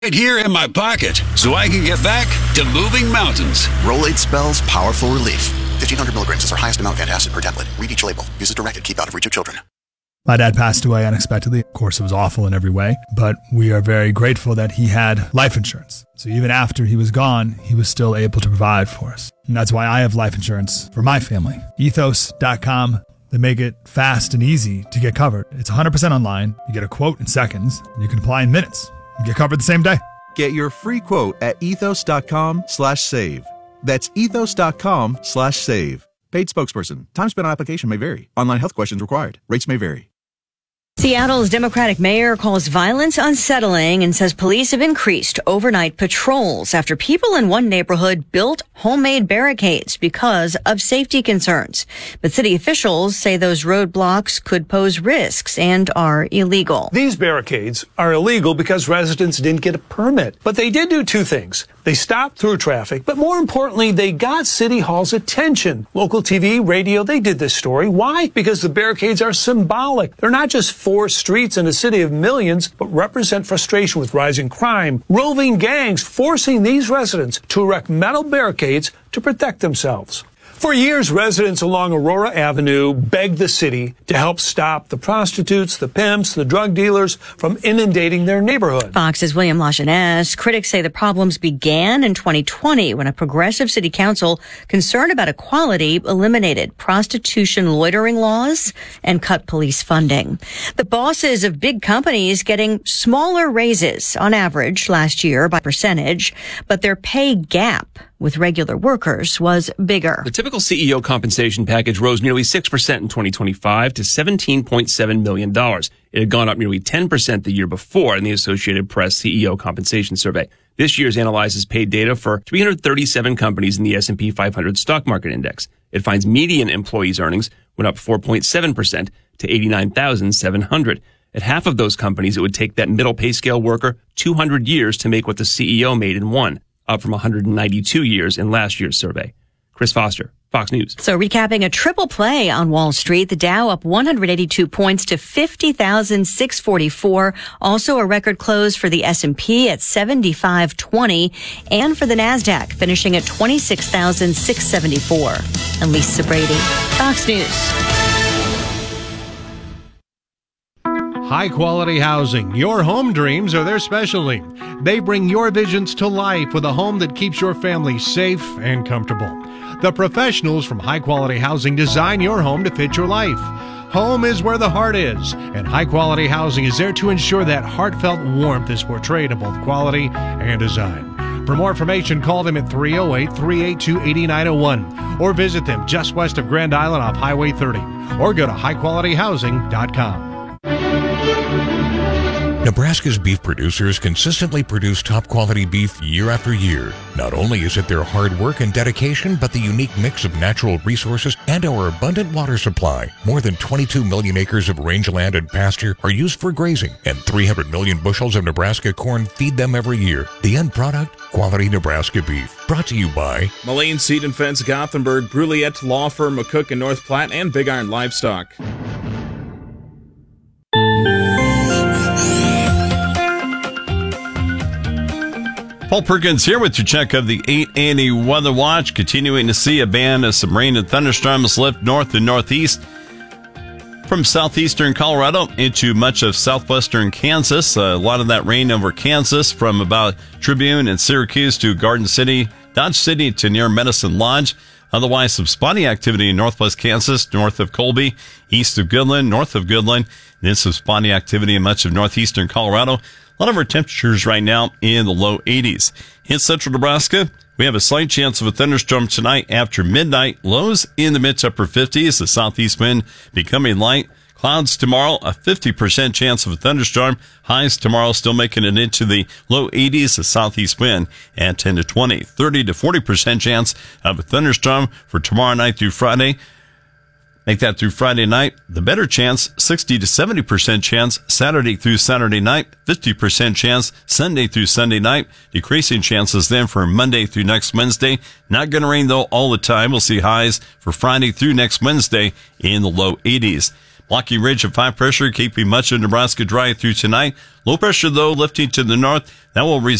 Right here in my pocket, so I can get back to moving mountains. Rolade spells powerful relief. 1,500 milligrams is our highest amount of antacid per tablet. Read each label. Use as directed. Keep out of reach of children. My dad passed away unexpectedly. Of course, it was awful in every way, but we are very grateful that he had life insurance. So even after he was gone, he was still able to provide for us. And that's why I have life insurance for my family. Ethos.com. They make it fast and easy to get covered. It's 100% online. You get a quote in seconds, and you can apply in minutes. You get covered the same day. Get your free quote at ethos.com/save. That's ethos.com/save. Paid spokesperson. Time spent on application may vary. Online health questions required. Rates may vary. Seattle's Democratic mayor calls violence unsettling and says police have increased overnight patrols after people in one neighborhood built homemade barricades because of safety concerns. But city officials say those roadblocks could pose risks and are illegal. These barricades are illegal because residents didn't get a permit. But they did do two things. They stopped through traffic, but more importantly, they got City Hall's attention. Local TV, radio, they did this story. Why? Because the barricades are symbolic. They're not just four streets in a city of millions, but represent frustration with rising crime, roving gangs forcing these residents to erect metal barricades to protect themselves. For years, residents along Aurora Avenue begged the city to help stop the prostitutes, the pimps, the drug dealers from inundating their neighborhood. Fox's William Lajeunesse. Critics say the problems began in 2020 when a progressive city council concerned about equality eliminated prostitution loitering laws and cut police funding. The bosses of big companies getting smaller raises on average last year by percentage, but their pay gap with regular workers was bigger. The typical CEO compensation package rose nearly 6% in 2025 to $17.7 million. It had gone up nearly 10% the year before in the Associated Press CEO compensation survey. This year's analyzes paid data for 337 companies in the S&P 500 stock market index. It finds median employees' earnings went up 4.7% to $89,700. At half of those companies, it would take that middle pay scale worker 200 years to make what the CEO made in one, up from 192 years in last year's survey. Chris Foster, Fox News. So recapping a triple play on Wall Street, the Dow up 182 points to 50,644. Also a record close for the S&P at 7520 and for the NASDAQ finishing at 26,674. And Lisa Brady, Fox News. High-quality housing. Your home dreams are their specialty. They bring your visions to life with a home that keeps your family safe and comfortable. The professionals from High Quality Housing design your home to fit your life. Home is where the heart is, and High Quality Housing is there to ensure that heartfelt warmth is portrayed in both quality and design. For more information, call them at 308-382-8901 or visit them just west of Grand Island off Highway 30 or go to highqualityhousing.com. Nebraska's beef producers consistently produce top-quality beef year after year. Not only is it their hard work and dedication, but the unique mix of natural resources and our abundant water supply. More than 22 million acres of rangeland and pasture are used for grazing, and 300 million bushels of Nebraska corn feed them every year. The end product? Quality Nebraska beef. Brought to you by Mullane Seed and Fence, Gothenburg, Brulliette Law Firm, McCook and North Platte, and Big Iron Livestock. Paul Perkins here with your check of the 880 Weather Watch. Continuing to see a band of some rain and thunderstorms lift north and northeast from southeastern Colorado into much of southwestern Kansas. A lot of that rain over Kansas from about Tribune and Syracuse to Garden City, Dodge City to near Medicine Lodge. Otherwise, some spotty activity in northwest Kansas, north of Colby, east of Goodland, north of Goodland. Then some spotty activity in much of northeastern Colorado. A lot of our temperatures right now in the low 80s. In central Nebraska, we have a slight chance of a thunderstorm tonight after midnight. Lows in the mid to upper 50s. The southeast wind becoming light. Clouds tomorrow, a 50% chance of a thunderstorm. Highs tomorrow still making it into the low 80s. The southeast wind at 10 to 20. 30 to 40% chance of a thunderstorm for tomorrow night through Friday. Make that through Friday night. The better chance, 60 to 70% chance Saturday through Saturday night, 50% chance Sunday through Sunday night, decreasing chances then for Monday through next Wednesday. Not going to rain though all the time. We'll see highs for Friday through next Wednesday in the low 80s. Blocky ridge of high pressure keeping much of Nebraska dry through tonight. Low pressure, though, lifting to the north. That will